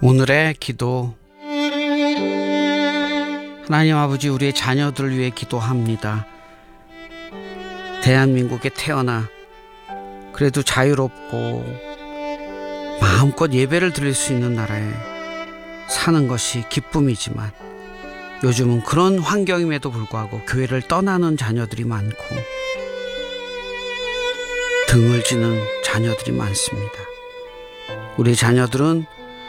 오늘의 기도. 하나님 아버지, 우리의 자녀들을 위해 기도합니다. 대한민국에 태어나 그래도 자유롭고 마음껏 예배를 드릴 수 있는 나라에 사는 것이 기쁨이지만, 요즘은 그런 환경임에도 불구하고 교회를 떠나는 자녀들이 많고 등을 지는 자녀들이 많습니다. 우리 자녀들은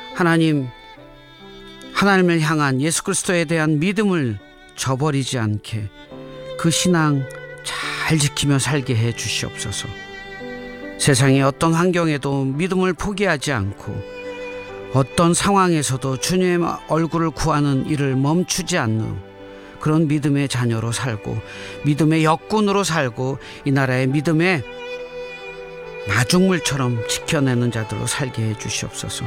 하나님을 향한 예수 그리스도에 대한 믿음을 저버리지 않게 그 신앙 잘 지키며 살게 해 주시옵소서. 세상의 어떤 환경에도 믿음을 포기하지 않고 어떤 상황에서도 주님의 얼굴을 구하는 일을 멈추지 않는 그런 믿음의 자녀로 살고, 믿음의 역군으로 살고, 이 나라의 믿음의 마중물처럼 지켜내는 자들로 살게 해 주시옵소서.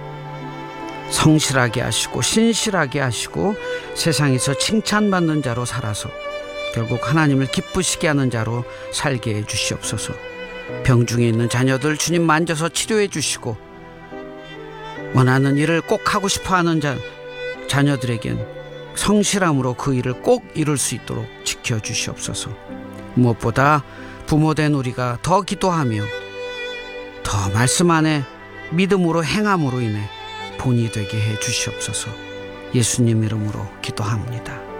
성실하게 하시고 신실하게 하시고 세상에서 칭찬받는 자로 살아서 결국 하나님을 기쁘시게 하는 자로 살게 해 주시옵소서. 병중에 있는 자녀들 주님 만져서 치료해 주시고, 원하는 일을 꼭 하고 싶어하는 자녀들에겐 성실함으로 그 일을 꼭 이룰 수 있도록 지켜주시옵소서. 무엇보다 부모된 우리가 더 기도하며 더 말씀 안에 믿음으로 행함으로 인해 본이 되게 해 주시옵소서. 예수님 이름으로 기도합니다.